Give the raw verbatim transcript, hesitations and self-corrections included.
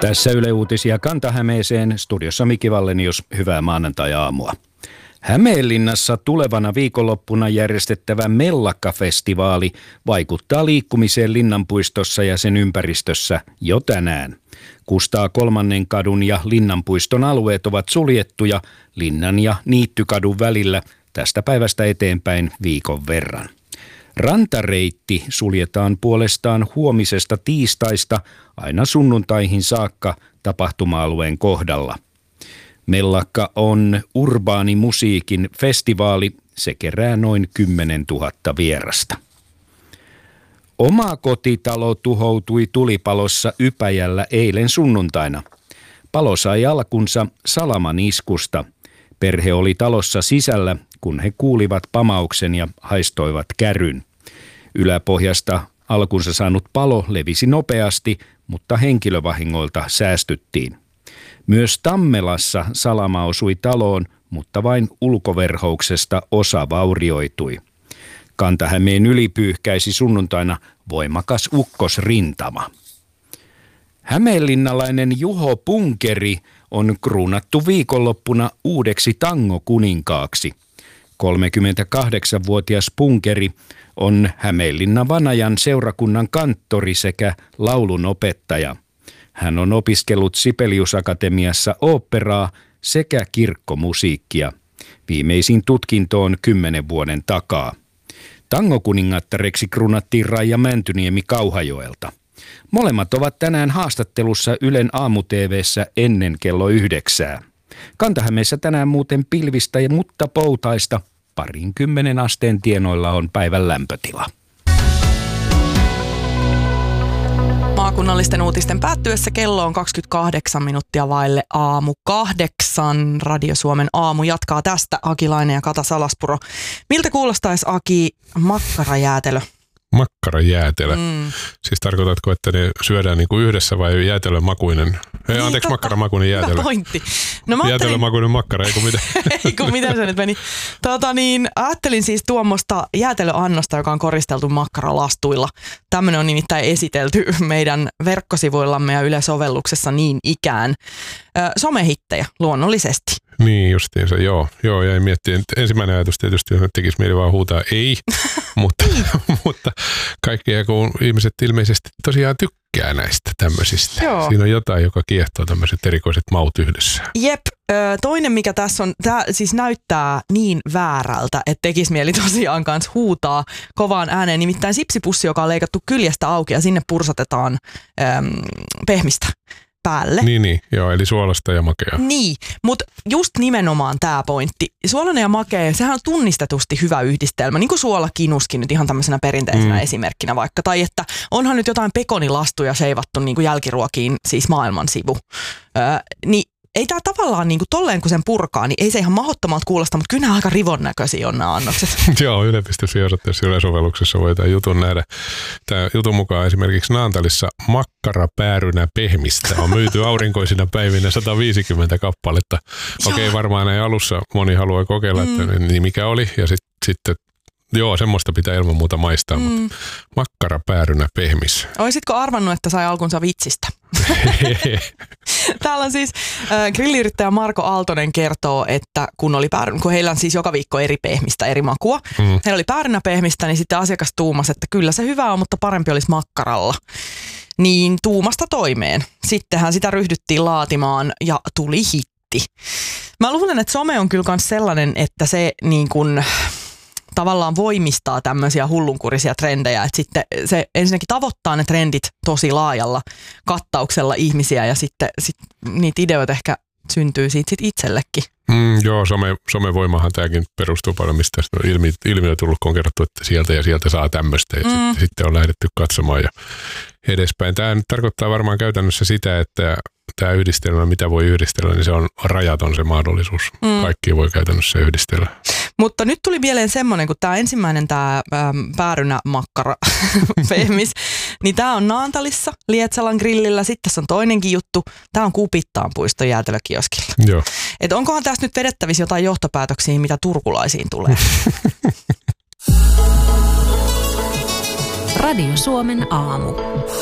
Tässä Yle Uutisia Kanta-Hämeeseen, studiossa Miki Vallenius, hyvää maanantai-aamua. Hämeenlinnassa tulevana viikonloppuna järjestettävä Mellakka-festivaali vaikuttaa liikkumiseen Linnanpuistossa ja sen ympäristössä jo tänään. Kustaa kolmannen kadun ja Linnanpuiston alueet ovat suljettuja Linnan ja Niittykadun välillä tästä päivästä eteenpäin viikon verran. Rantareitti suljetaan puolestaan huomisesta tiistaista aina sunnuntaihin saakka tapahtuma-alueen kohdalla. Mellakka on urbaanimusiikin festivaali. Se kerää noin kymmenen tuhatta vierasta. Oma kotitalo tuhoutui tulipalossa Ypäjällä eilen sunnuntaina. Palo sai alkunsa salaman iskusta. Perhe oli talossa sisällä, kun he kuulivat pamauksen ja haistoivat käryn. Yläpohjasta alkunsa saanut palo levisi nopeasti, mutta henkilövahingoilta säästyttiin. Myös Tammelassa salama osui taloon, mutta vain ulkoverhouksesta osa vaurioitui. Kanta-Hämeen yli pyyhkäisi sunnuntaina voimakas ukkosrintama. Hämeenlinnalainen Juho Punkeri on kruunattu viikonloppuna uudeksi tangokuninkaaksi. kolmekymmentäkahdeksanvuotias Punkeri on Hämeenlinnan Vanajan seurakunnan kanttori sekä laulunopettaja. Hän on opiskellut Sibelius Akatemiassa oopperaa sekä kirkkomusiikkia. Viimeisin tutkinto on kymmenen vuoden takaa. Tangokuningattareksi kruunattiin Raija Mäntyniemi Kauhajoelta. Molemmat ovat tänään haastattelussa Ylen aamu-T V:ssä ennen kello yhdeksää. Kanta-Hämeessä tänään muuten pilvistä, mutta poutaista. Parin kymmenen asteen tienoilla on päivän lämpötila. Maakunnallisten uutisten päättyessä kello on kaksikymmentäkahdeksan minuuttia vaille aamu kahdeksan. Radio Suomen aamu jatkaa tästä. Aki Laine ja Kata Salaspuro. Miltä kuulostaisi, Aki, makkarajäätelö? Makkarajäätelö. Mm. Siis tarkoitatko, että ne syödään niinku yhdessä vai jäätelömakuinen? Ei, niin, anteeksi, makkaramakuinen jäätelö. Hyvä pointti. No, ajattelin... Jäätelömakuinen makkara, eikö mitä? Eikö miten se nyt meni? Tota niin, ajattelin siis tuommoista jäätelöannosta, joka on koristeltu makkaralastuilla. Tämmöinen on nimittäin esitelty meidän verkkosivuillamme ja Yle-sovelluksessa niin ikään. Ö, somehittejä luonnollisesti. Niin justiinsa, joo. Joo, jäin miettimään. Ensimmäinen ajatus tietysti on, että tekisi mieli vaan huutaa ei, mutta, mutta kaikkea kun ihmiset ilmeisesti tosiaan tykkää näistä tämmöisistä. Joo. Siinä on jotain, joka kiehtoo tämmöiset erikoiset maut yhdessä. Jep. Toinen, mikä tässä on, tämä siis näyttää niin väärältä, että tekisi mieli tosiaan kanssa huutaa kovaan ääneen. Nimittäin sipsipussi, joka on leikattu kyljestä auki ja sinne pursatetaan äm, pehmistä päälle. Niin, niin, joo, eli suolasta ja makea. Niin, mutta just nimenomaan tämä pointti. Suolainen ja makea, sehän on tunnistetusti hyvä yhdistelmä, niin kuin suolakinuskin nyt ihan tämmöisenä perinteisenä mm. esimerkkinä vaikka. Tai että onhan nyt jotain pekonilastuja seivattu niin kuin jälkiruokiin, siis maailman sivu. Öö, niin ei tämä tavallaan niin kuin tolleen kun sen purkaa, niin ei se ihan mahdottomalta kuulosta, mutta kyllä nämä aika rivon näköisiä on nämä annokset. Joo, yle piste fi osoitteessa Yle-sovelluksessa voi tämän jutun nähdä. Tämä jutun mukaan esimerkiksi Naantalissa makkarapäärynä pehmistä on myyty aurinkoisina päivinä sata viisikymmentä kappaletta. Okei, okay, varmaan ei alussa moni haluaa kokeilla, mm. että niin mikä oli, ja sitten sit, joo, semmoista pitää ilman muuta maistaa, mm. mutta makkarapäärynä pehmis. Oisitko arvannut, että sai alkunsa vitsistä? Täällä on siis äh, grilliyrittäjä Marko Aaltonen kertoo, että kun oli päärynä, kun heillä on siis joka viikko eri pehmistä, eri makua. Mm. Heillä oli päärynä pehmistä, niin sitten asiakas tuumasi, että kyllä se hyvä on, mutta parempi olisi makkaralla. Niin tuumasta toimeen. Sittenhän sitä ryhdyttiin laatimaan ja tuli hitti. Mä luulen, että some on kyllä myös sellainen, että se niin kuin tavallaan voimistaa tämmöisiä hullunkurisia trendejä, että sitten se ensinnäkin tavoittaa ne trendit tosi laajalla kattauksella ihmisiä ja sitten sit niitä ideoita ehkä syntyy siitä sit itsellekin. Mm, joo, some, somevoimahan tämäkin perustuu paljon, mistä on ilmi, ilmiö tullut, kun on kerrottu, että sieltä ja sieltä saa tämmöistä, ja mm. sitten, sitten on lähdetty katsomaan ja edespäin. Tämä nyt tarkoittaa varmaan käytännössä sitä, että tämä yhdistelmä, mitä voi yhdistellä, niin se on rajaton se mahdollisuus. Mm. Kaikki voi käytännössä yhdistellä. Mutta nyt tuli mieleen semmoinen, kun tämä ensimmäinen tämä päärynämakkara pehmis, niin tämä on Naantalissa, Lietsalan grillillä. Sitten tässä on toinenkin juttu. Tämä on Kupittaan puiston jäätelökioskilla. Joo. Et onkohan tästä nyt vedettävissä jotain johtopäätöksiä, mitä turkulaisiin tulee? Radio Suomen aamu.